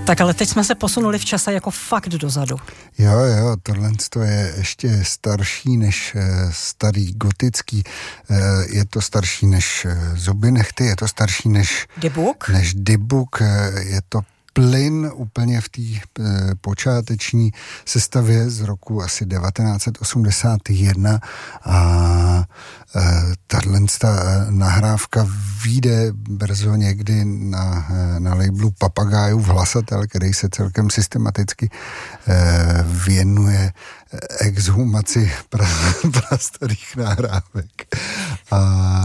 Tak ale teď jsme se posunuli v čase jako fakt dozadu. Jo, tohle je ještě starší než starý gotický, je to starší než Zuby nehty, je to starší než Dybuk, je to plyn úplně v té počáteční sestavě z roku asi 1981 a tato nahrávka vyjde brzo někdy na labelu Papagajův hlasatel, který se celkem systematicky věnuje exhumaci prastarých nahrávek. A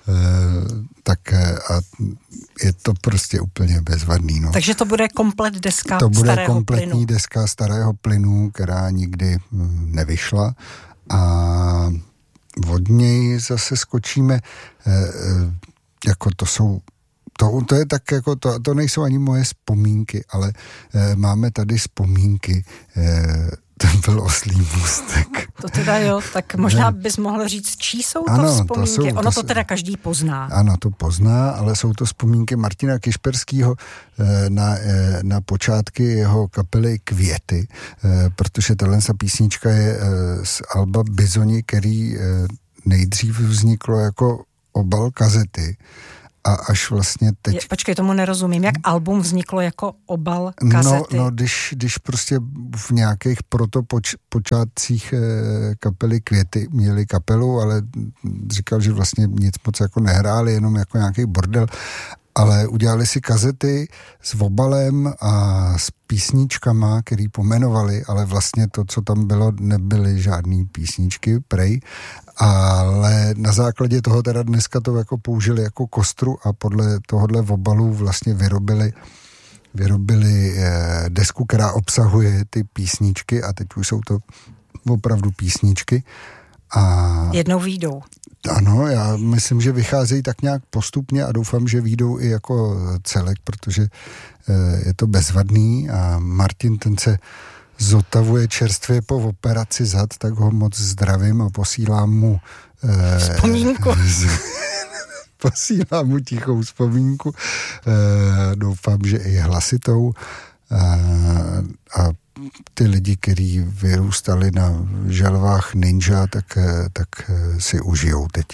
je to prostě úplně bezvadný. No. Takže to bude komplet deska starého plynu. To bude kompletní deska starého plynu, která nikdy nevyšla a od něj zase skočíme, jako to je tak jako, to nejsou ani moje vzpomínky, ale máme tady vzpomínky, to byl Oslí můstek. To teda jo, tak možná bys mohl říct, čí jsou to vzpomínky? Ono to teda každý pozná. Ano, to pozná, ale jsou to vzpomínky Martina Kišperskýho na počátky jeho kapely Květy, protože tato písnička je z alba Bizoni, který nejdřív vzniklo jako obal kazety. A až vlastně teď... Počkej, tomu nerozumím. Jak album vzniklo jako obal kazety? No, když prostě v nějakých počátcích kapely Květy měli kapelu, ale říkal, že vlastně nic moc jako nehráli, jenom jako nějaký bordel, ale udělali si kazety s obalem a s písničkama, který pomenovali, ale vlastně to, co tam bylo, nebyly žádný písničky, prej, ale na základě toho teda dneska to jako použili jako kostru a podle tohohle obalu vlastně vyrobili desku, která obsahuje ty písničky a teď už jsou to opravdu písničky. A jednou vyjdou. Ano, já myslím, že vycházejí tak nějak postupně a doufám, že vyjdou i jako celek, protože je to bezvadný a Martin ten se zotavuje čerstvě po operaci zad, tak ho moc zdravím a posílám mu vzpomínku. Posílám mu tichou vzpomínku. Doufám, že i hlasitou a ty lidi, kteří vyrůstali na želvách Ninja, tak si užijou teď.